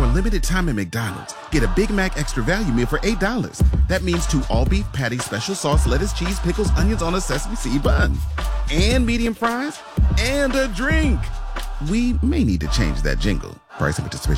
limited time at McDonald's, get a Big Mac Extra Value Meal for $8. That means 2 all-beef patties, special sauce, lettuce, cheese, pickles, onions on a sesame seed bun. And medium fries. And a drink. We may need to change that jingle. Price and participation